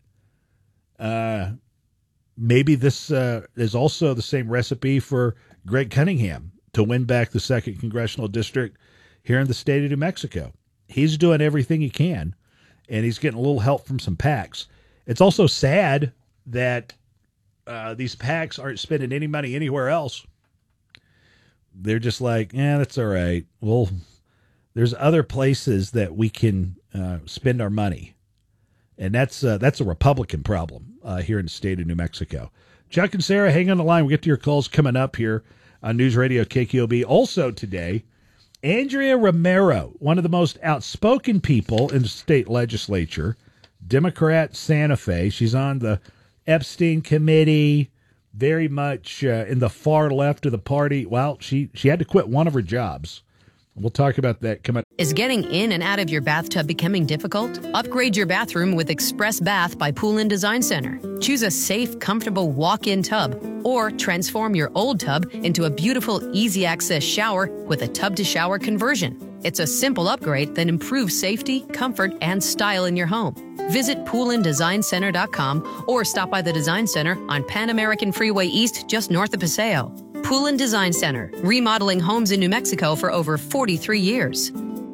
uh, maybe this uh, is also the same recipe for Greg Cunningham to win back the second congressional district here in the state of New Mexico. He's doing everything he can, and he's getting a little help from some PACs. It's also sad that uh, these PACs aren't spending any money anywhere else. They're just like, yeah, that's all right. Well, there's other places that we can uh, spend our money. And that's uh, that's a Republican problem uh, here in the state of New Mexico. Chuck and Sarah, hang on the line. We'll get to your calls coming up here on News Radio K K O B. Also today, Andrea Romero, one of the most outspoken people in the state legislature, Democrat Santa Fe. She's on the Epstein committee, very much uh, in the far left of the party. Well, she, she had to quit one of her jobs We'll talk about that coming up. Is getting in and out of your bathtub becoming difficult? Upgrade your bathroom with Express Bath by Pool & Design Center. Choose a safe, comfortable walk-in tub or transform your old tub into a beautiful, easy-access shower with a tub-to-shower conversion. It's a simple upgrade that improves safety, comfort, and style in your home. Visit pool and design center dot com or stop by the Design Center on Pan American Freeway East just north of Paseo. Pool and Design Center, remodeling homes in New Mexico for over forty-three years.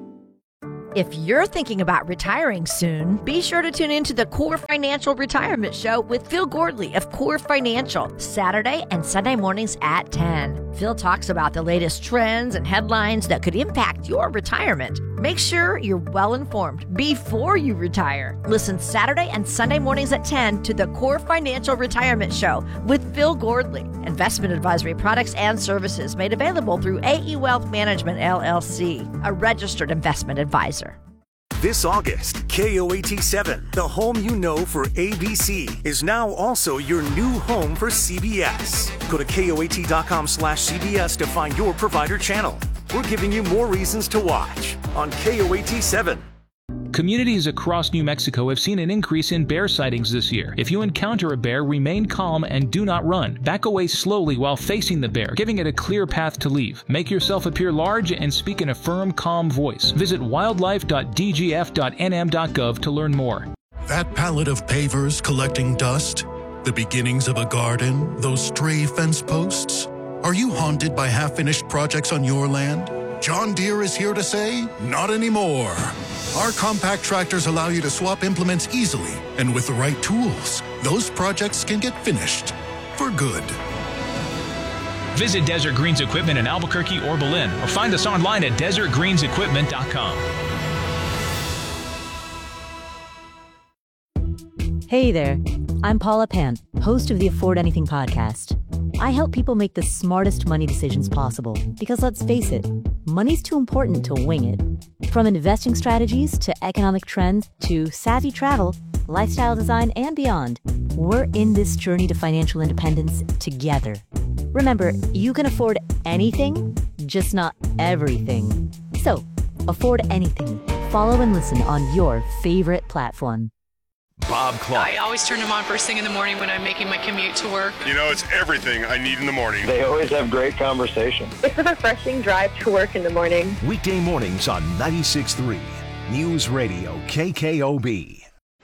If you're thinking about retiring soon, be sure to tune into the Core Financial Retirement Show with Phil Gordley of Core Financial, Saturday and Sunday mornings at ten. Phil talks about the latest trends and headlines that could impact your retirement. Make sure you're well informed before you retire. Listen Saturday and Sunday mornings at ten to the Core Financial Retirement Show with Phil Gordley. Investment advisory products and services made available through A E Wealth Management, L L C, a registered investment advisor. This August, K O A T seven, the home you know for A B C, is now also your new home for C B S. Go to K O A T dot com slash C B S to find your provider channel. We're giving you more reasons to watch on K O A T seven. Communities across New Mexico have seen an increase in bear sightings this year. If you encounter a bear, remain calm and do not run. Back away slowly while facing the bear, giving it a clear path to leave. Make yourself appear large and speak in a firm, calm voice. Visit wildlife dot d g f dot n m dot gov to learn more. That pallet of pavers collecting dust? The beginnings of a garden? Those stray fence posts? Are you haunted by half-finished projects on your land? John Deere is here to say, not anymore. Our compact tractors allow you to swap implements easily, and with the right tools, those projects can get finished for good. Visit Desert Greens Equipment in Albuquerque or Belen, or find us online at desert greens equipment dot com. Hey there, I'm Paula Pant, host of the Afford Anything podcast. I help people make the smartest money decisions possible because, let's face it, money's too important to wing it. From investing strategies to economic trends to savvy travel, lifestyle design, and beyond, we're in this journey to financial independence together. Remember, you can afford anything, just not everything. So, afford anything. Follow and listen on your favorite platform. Bob Clark. I always turn them on first thing in the morning when I'm making my commute to work. You know, it's everything I need in the morning. They always have great conversation. It's a refreshing drive to work in the morning. Weekday mornings on ninety-six point three News Radio K K O B.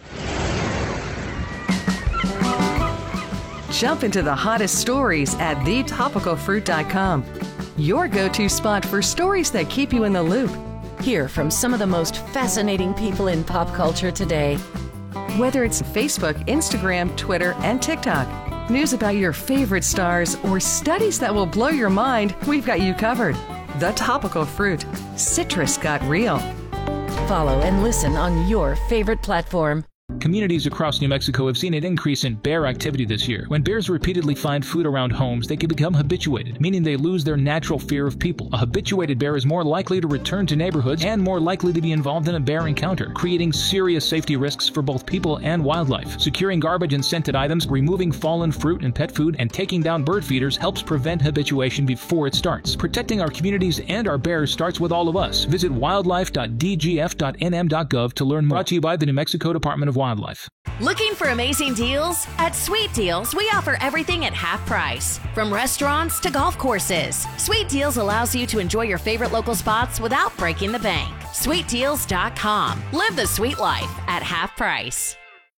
Jump into the hottest stories at the topical fruit dot com. Your go-to spot for stories that keep you in the loop. Hear from some of the most fascinating people in pop culture today. Whether it's Facebook, Instagram, Twitter, and TikTok, news about your favorite stars, or studies that will blow your mind, we've got you covered. The Topical Fruit. Citrus got real. Follow and listen on your favorite platform. Communities across New Mexico have seen an increase in bear activity this year. When bears repeatedly find food around homes, they can become habituated, meaning they lose their natural fear of people. A habituated bear is more likely to return to neighborhoods and more likely to be involved in a bear encounter, creating serious safety risks for both people and wildlife. Securing garbage and scented items, removing fallen fruit and pet food, and taking down bird feeders helps prevent habituation before it starts. Protecting our communities and our bears starts with all of us. Visit wildlife dot d g f dot n m dot gov to learn more. Brought to you by the New Mexico Department of Wildlife. Looking for amazing deals? At Sweet Deals, we offer everything at half price. From restaurants to golf courses, Sweet Deals allows you to enjoy your favorite local spots without breaking the bank. sweet deals dot com. Live the sweet life at half price.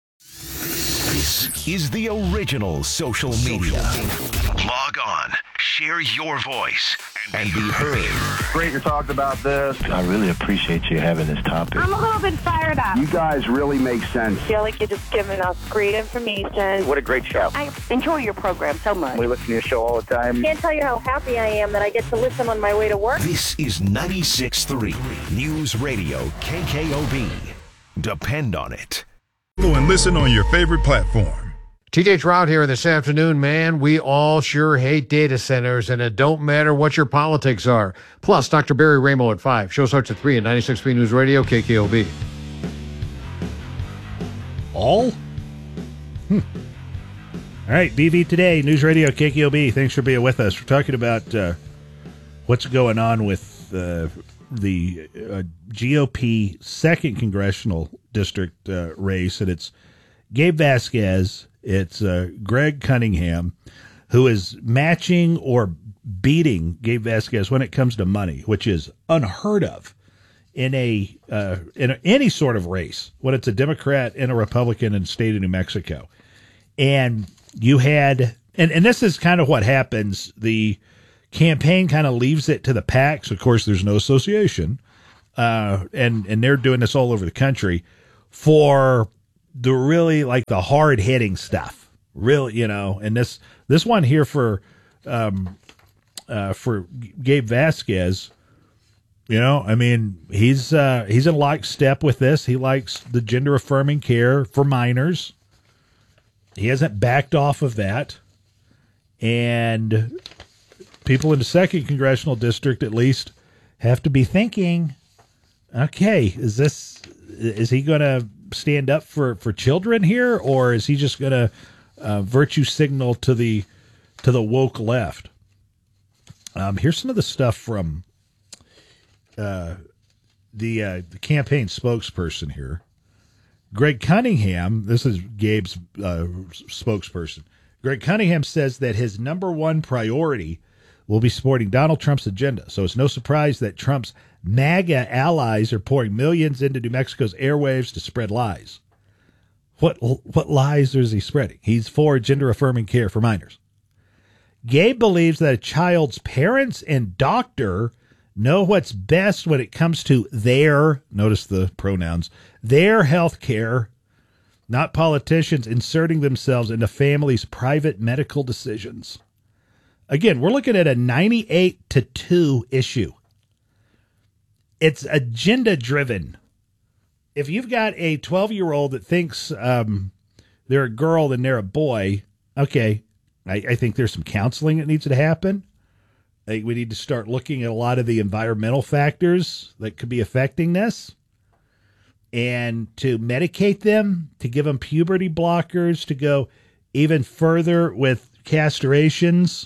This is the original social media. Log on, share your voice, and be heard. Great to talk about this. I really appreciate you having this topic. I'm a little bit fired up. You guys really make sense. I feel like you're just giving us great information. What a great show. I enjoy your program so much. We listen to your show all the time. Can't tell you how happy I am that I get to listen on my way to work. This is ninety-six point three News Radio K K O B. Depend on it. And listen on your favorite platform. T J Trout here this afternoon. Man, we all sure hate data centers, and it don't matter what your politics are. Plus, Doctor Barry Ramo at five. Show starts at three at ninety-six point three News Radio, K K O B. All? Hmm. All right, B V Today, News Radio, K K O B. Thanks for being with us. We're talking about uh, what's going on with uh, the uh, G O P second congressional district uh, race, and it's Gabe Vasquez, it's uh, Greg Cunningham, who is matching or beating Gabe Vasquez when it comes to money, which is unheard of in a uh, in a, any sort of race when it's a Democrat and a Republican in the state of New Mexico. And you had, and, and this is kind of what happens. The campaign kind of leaves it to the PACs. Of course, there's no association, uh, and and they're doing this all over the country for the really like the hard hitting stuff. Really, you know, and this this one here for um, uh, for Gabe Vasquez. You know, I mean, he's uh, he's in lockstep with this. He likes the gender affirming care for minors. He hasn't backed off of that. And people in the second congressional district, at least, have to be thinking, okay, is this is he going to stand up for, for children here, or is he just going to uh, virtue signal to the to the woke left? Um, here's some of the stuff from uh, the uh, the campaign spokesperson here. Greg Cunningham, this is Gabe's uh, spokesperson. Greg Cunningham says that his number one priority will be supporting Donald Trump's agenda. So it's no surprise that Trump's MAGA allies are pouring millions into New Mexico's airwaves to spread lies. What what lies is he spreading? He's for gender-affirming care for minors. Gabe believes that a child's parents and doctor know what's best when it comes to their, notice the pronouns, their health care, not politicians inserting themselves into families' private medical decisions. Again, we're looking at a ninety-eight to two issue. It's agenda-driven. If you've got a twelve-year-old that thinks um, they're a girl and they're a boy, okay, I, I think there's some counseling that needs to happen. I think we need to start looking at a lot of the environmental factors that could be affecting this and to medicate them, to give them puberty blockers, to go even further with castrations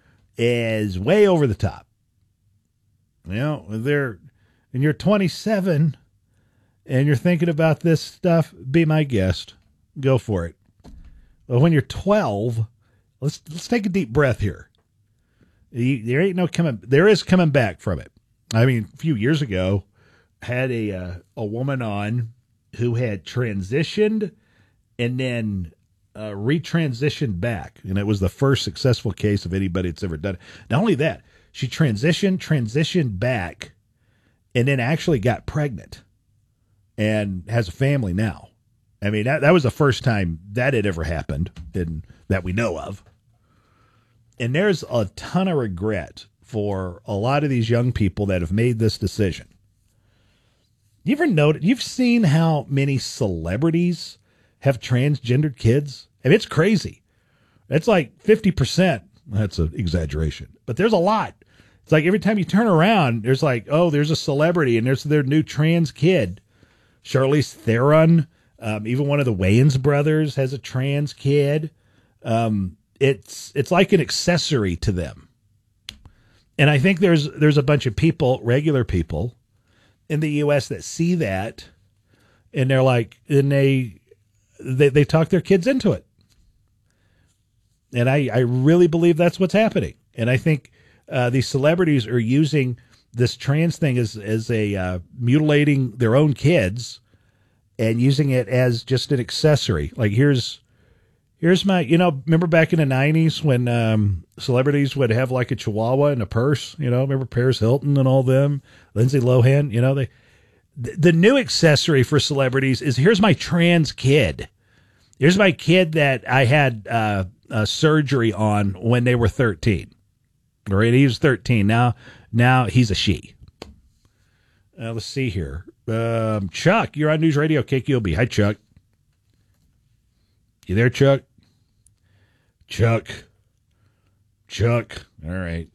is way over the top. You know, they're, and you're twenty-seven and you're thinking about this stuff, be my guest. Go for it. But when you're twelve, let's let's take a deep breath here. You, there ain't no coming. There is coming back from it. I mean, a few years ago, had a uh, a woman on who had transitioned and then uh, retransitioned back, and it was the first successful case of anybody that's ever done it. Not only that, she transitioned, transitioned back, and then actually got pregnant, and has a family now. I mean, that that was the first time that had ever happened, in, that we know of. And there's a ton of regret for a lot of these young people that have made this decision. You ever noticed, you've seen how many celebrities have transgendered kids? I mean, it's crazy. It's like fifty percent. That's an exaggeration, but there's a lot. It's like every time you turn around, there's like, oh, there's a celebrity and there's their new trans kid. Charlize Theron, um, even one of the Wayans brothers has a trans kid. Um, It's it's like an accessory to them. And I think there's there's a bunch of people, regular people in the U S that see that and they're like, and they they, they talk their kids into it. And I, I really believe that's what's happening. And I think uh, these celebrities are using this trans thing as, as a uh, mutilating their own kids and using it as just an accessory. Like here's Here's my, you know, remember back in the nineties when um, celebrities would have like a chihuahua in a purse, you know, remember Paris Hilton and all them, Lindsay Lohan, you know, they, th- the new accessory for celebrities is here's my trans kid. Here's my kid that I had uh, uh, surgery on when they were thirteen. All right, he was thirteen. Now, now he's a she. Uh, let's see here. Um, Chuck, you're on News Radio K Q O B. Hi, Chuck. You there, Chuck? Chuck. Chuck. All right.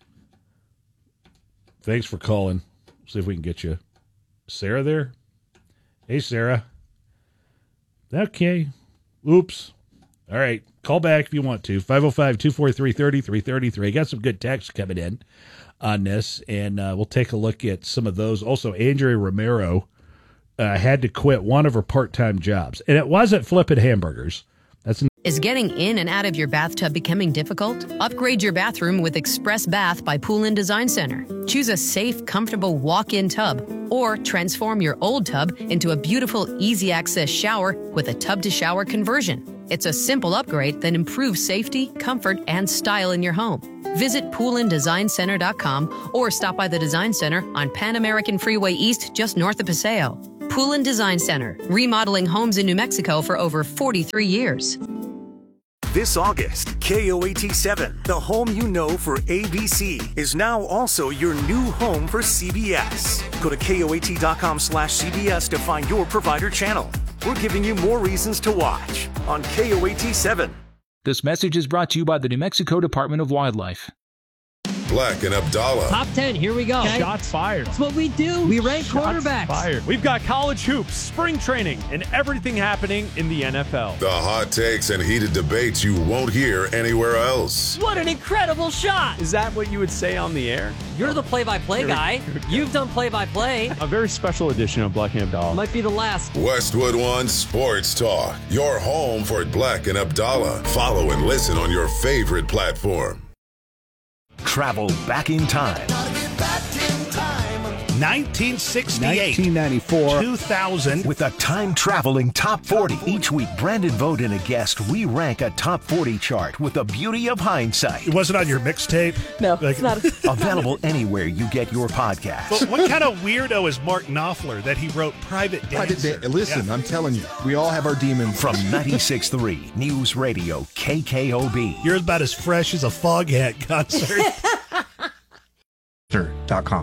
Thanks for calling. See if we can get you. Sarah there? Hey, Sarah. Okay. Oops. All right. Call back if you want to. five oh five, two four three, three oh three three three. Got some good texts coming in on this, and uh, we'll take a look at some of those. Also, Andrea Romero uh, had to quit one of her part-time jobs, and it wasn't flipping hamburgers. That's Is getting in and out of your bathtub becoming difficult? Upgrade your bathroom with Express Bath by Pool-In Design Center. Choose a safe, comfortable walk-in tub, or transform your old tub into a beautiful, easy-access shower with a tub-to-shower conversion. It's a simple upgrade that improves safety, comfort, and style in your home. Visit pool in design center dot com or stop by the Design Center on Pan American Freeway East, just north of Paseo. Pool-In Design Center, remodeling homes in New Mexico for over forty-three years. This August, K O A T seven, the home you know for A B C, is now also your new home for C B S. Go to K O A T dot com slash C B S to find your provider channel. We're giving you more reasons to watch on K O A T seven. This message is brought to you by the New Mexico Department of Wildlife. Black and Abdallah. Top ten, here we go. Okay. Shots fired. That's what we do. We rank Shots quarterbacks. Fired. We've got college hoops, spring training, and everything happening in the N F L. The hot takes and heated debates you won't hear anywhere else. What an incredible shot. Is that what you would say on the air? You're the play-by-play guy. You've done play-by-play. A very special edition of Black and Abdallah. Might be the last. Westwood One Sports Talk. Your home for Black and Abdallah. Follow and listen on your favorite platform. Travel back in time. nineteen sixty-eight, nineteen ninety-four, two thousand. With a time-traveling top forty. Each week, Brandon Vogt and a guest, we rank a top forty chart with the beauty of hindsight. It wasn't on your mixtape? No, like, it's not. Available anywhere you get your podcast. But what kind of weirdo is Mark Knopfler that he wrote Private Dancer? Private da- Listen, yeah. I'm telling you, we all have our demons. From ninety-six point three News Radio K K O B. You're about as fresh as a Foghat concert. dot com.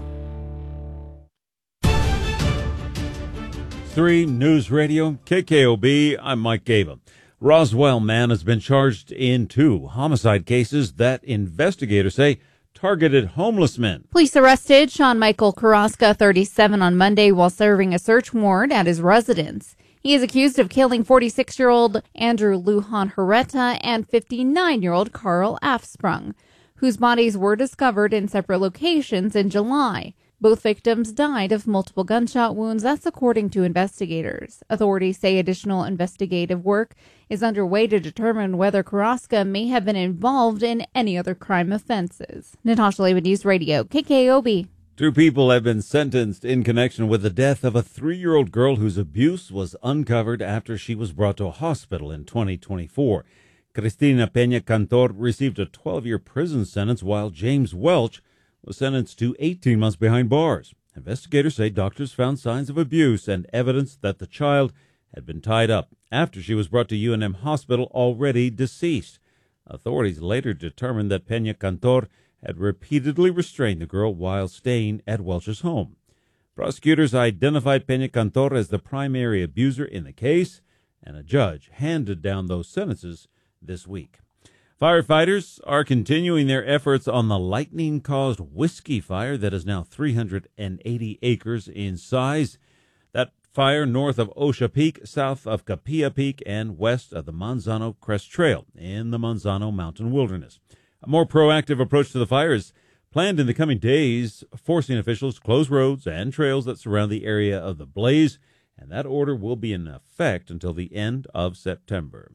three News Radio, K K O B. I'm Mike Gaba. Roswell man has been charged in two homicide cases that investigators say targeted homeless men. Police arrested Sean Michael Carrasca, thirty-seven, on Monday while serving a search warrant at his residence. He is accused of killing forty-six-year-old Andrew Lujan Herrera and fifty-nine-year-old Carl Afsprung, whose bodies were discovered in separate locations in July. Both victims died of multiple gunshot wounds, that's according to investigators. Authorities say additional investigative work is underway to determine whether Carrasca may have been involved in any other crime offenses. Natasha Lehman, News Radio, K K O B. Two people have been sentenced in connection with the death of a three-year-old girl whose abuse was uncovered after she was brought to a hospital in twenty twenty-four. Cristina Peña Cantor received a twelve-year prison sentence, while James Welch was sentenced to eighteen months behind bars. Investigators say doctors found signs of abuse and evidence that the child had been tied up after she was brought to U N M Hospital already deceased. Authorities later determined that Peña Cantor had repeatedly restrained the girl while staying at Welch's home. Prosecutors identified Peña Cantor as the primary abuser in the case, and a judge handed down those sentences this week. Firefighters are continuing their efforts on the lightning-caused whiskey fire that is now three hundred eighty acres in size. That fire north of Osha Peak, south of Capilla Peak, and west of the Manzano Crest Trail in the Manzano Mountain Wilderness. A more proactive approach to the fire is planned in the coming days, forcing officials to close roads and trails that surround the area of the blaze, and that order will be in effect until the end of September.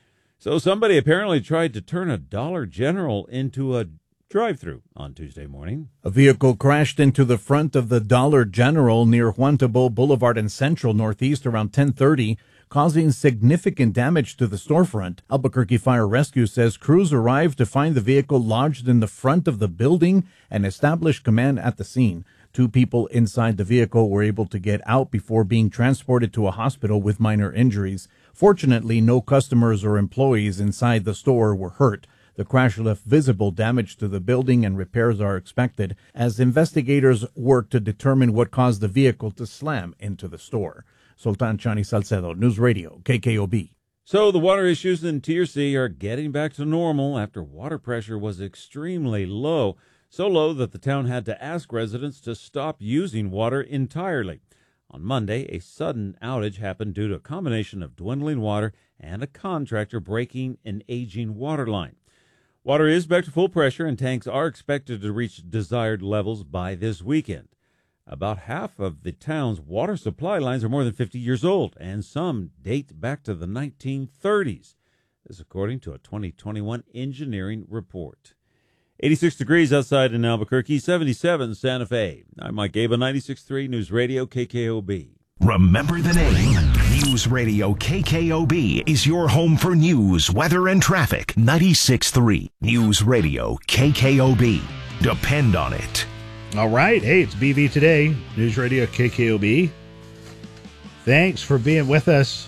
So somebody apparently tried to turn a Dollar General into a drive-through on Tuesday morning. A vehicle crashed into the front of the Dollar General near Juan Tabo Boulevard in Central Northeast around ten thirty, causing significant damage to the storefront. Albuquerque Fire Rescue says crews arrived to find the vehicle lodged in the front of the building and established command at the scene. Two people inside the vehicle were able to get out before being transported to a hospital with minor injuries. Fortunately, no customers or employees inside the store were hurt. The crash left visible damage to the building, and repairs are expected as investigators work to determine what caused the vehicle to slam into the store. Sultan Chani Salcedo, News Radio, K K O B. So the water issues in Tiercy are getting back to normal after water pressure was extremely low, so low that the town had to ask residents to stop using water entirely. On Monday, a sudden outage happened due to a combination of dwindling water and a contractor breaking an aging water line. Water is back to full pressure, and tanks are expected to reach desired levels by this weekend. About half of the town's water supply lines are more than fifty years old, and some date back to the nineteen thirties. This according to a twenty twenty-one engineering report. eighty-six degrees outside in Albuquerque, seventy-seven Santa Fe. I'm Mike Gaba, ninety-six point three News Radio K K O B. Remember the name. News Radio K K O B is your home for news, weather, and traffic. ninety-six point three News Radio K K O B. Depend on it. All right. Hey, it's B V Today, News Radio K K O B. Thanks for being with us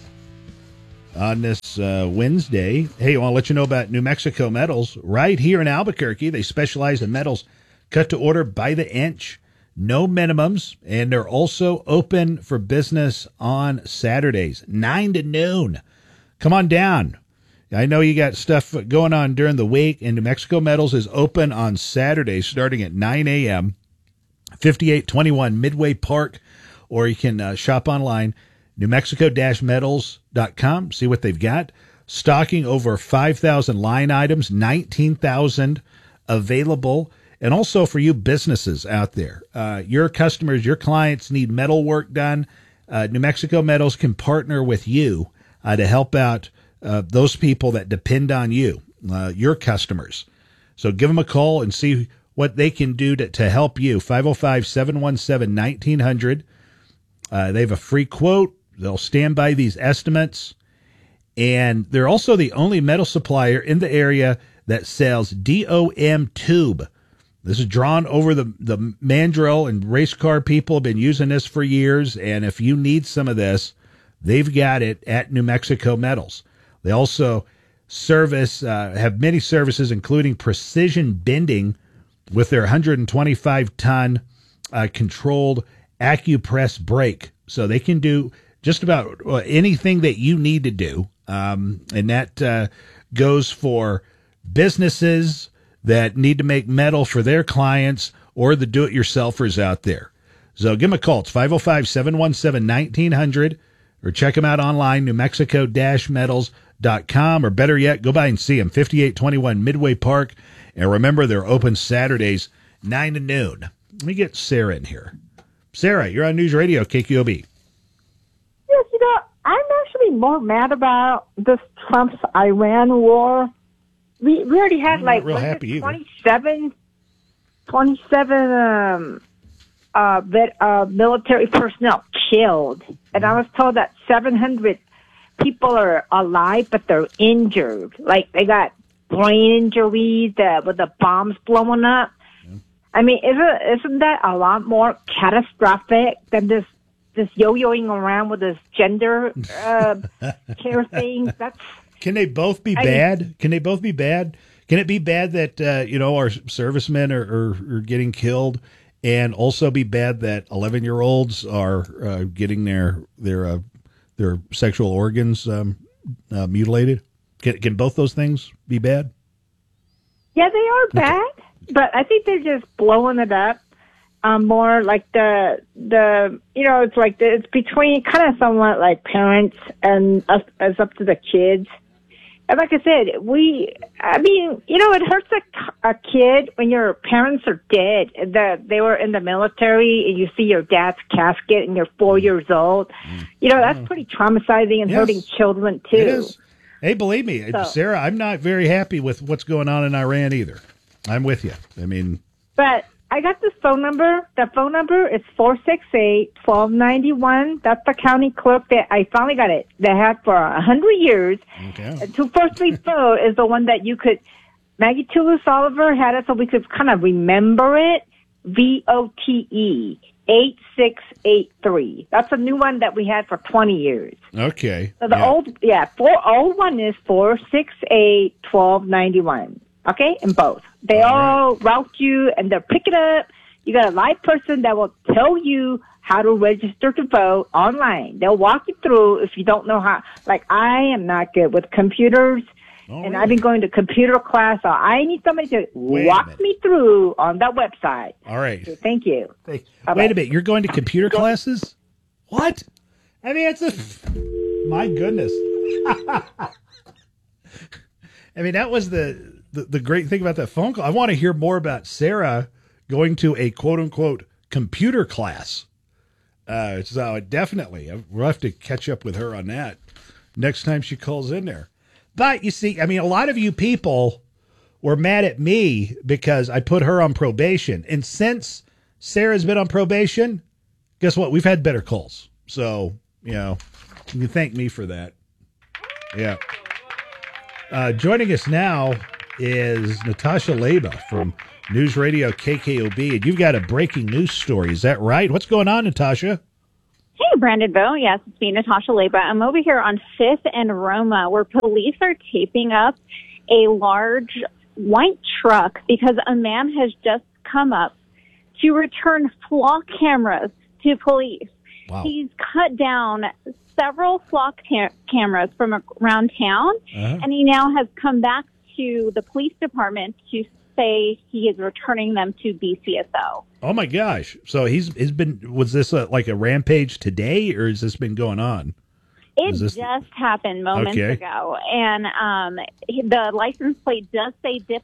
on this uh, Wednesday. Hey, I want to let you know about New Mexico Metals right here in Albuquerque. They specialize in metals cut to order by the inch, no minimums, and they're also open for business on Saturdays, nine to noon. Come on down. I know you got stuff going on during the week, and New Mexico Metals is open on Saturdays starting at nine a.m., fifty-eight twenty-one Midway Park, or you can uh, shop online, new mexico dash metals dot com, see what they've got. Stocking over five thousand line items, nineteen thousand available. And also for you businesses out there, uh, your customers, your clients need metal work done. Uh, New Mexico Metals can partner with you uh, to help out uh, those people that depend on you, uh, your customers. So give them a call and see what they can do to, to help you. five oh five, seven one seven, nineteen hundred. Uh, they have a free quote. They'll stand by these estimates. And they're also the only metal supplier in the area that sells D O M tube. This is drawn over the, the mandrel, and race car people have been using this for years. And if you need some of this, they've got it at New Mexico Metals. They also service, uh, have many services, including precision bending with their one hundred twenty-five ton uh, controlled AccuPress brake. So they can do just about anything that you need to do. Um, and that uh, goes for businesses that need to make metal for their clients or the do-it-yourselfers out there. So give them a call. It's five oh five, seven one seven, nineteen hundred, or check them out online, new mexico dash metals dot com, or better yet, go by and see them, fifty-eight twenty-one Midway Park. And remember, they're open Saturdays, nine to noon. Let me get Sarah in here. Sarah, you're on News Radio K K O B. Yes, you know, I'm actually more mad about this Trump's Iran war. We we already had I'm like real what is happy it, twenty-seven, twenty-seven um, uh, vet, uh, military personnel killed, and I was told that seven hundred people are alive, but they're injured. Like they got brain injuries uh, with the bombs blowing up. Yeah. I mean, isn't isn't that a lot more catastrophic than this this yo-yoing around with this gender uh, care thing? That's Can they both be I, bad? Can they both be bad? Can it be bad that uh, you know our servicemen are, are, are getting killed, and also be bad that eleven-year-olds are uh, getting their their uh, their sexual organs um, uh, mutilated? Can can both those things be bad? Yeah, they are bad, okay. But I think they're just blowing it up. Um, more like the the you know it's like the, it's between kind of somewhat like parents and us as up to the kids. And like I said, we, I mean, you know, it hurts a, a kid when your parents are dead, that they were in the military and you see your dad's casket and you're four years old. You know, that's pretty traumatizing and Yes. hurting children, too. It is. Hey, believe me, So- Sarah, I'm not very happy with what's going on in Iran either. I'm with you. I mean, But I got this phone number. The phone number is four six eight, one two nine one. That's the county clerk that I finally got it. They had for a hundred years. okay. two four three four is the one that you could, Maggie Toulouse Oliver had it so we could kind of remember it. V O T E, eight six eight three. That's a new one that we had for twenty years. Okay. So the Yeah. old, yeah, four, old one is four six eight, one two nine one. Okay, in both. They all, all right. route you and they'll pick it up. You got a live person that will tell you how to register to vote online. They'll walk you through if you don't know how. Like, I am not good with computers, oh, and really? I've been going to computer class, so I need somebody to Wait walk me through on that website. All right. So thank you. Hey, Bye-bye. wait a minute. You're going to computer classes? What? I mean, it's a. My goodness. I mean, that was the, the the great thing about that phone call. I want to hear more about Sarah going to a quote unquote computer class. Uh, so definitely, we'll have to catch up with her on that next time she calls in there. But you see, I mean, a lot of you people were mad at me because I put her on probation. And since Sarah's been on probation, guess what? We've had better calls. So, you know, you can thank me for that. Yeah. Uh, joining us now is Natasha Leba from News Radio K K O B. And you've got a breaking news story. Is that right? What's going on, Natasha? Hey, Brandonville. Yes, it's me, Natasha Leba. I'm over here on fifth and Roma, where police are taping up a large white truck because a man has just come up to return flock cameras to police. Wow. He's cut down several flock ca- cameras from around town, Uh-huh. and he now has come back to the police department to say he is returning them to B C S O. Oh my gosh! So he's he's been. Was this a, like a rampage today, or has this been going on? It Is this- just happened moments Okay. ago, and um, he- the license plate does say Dip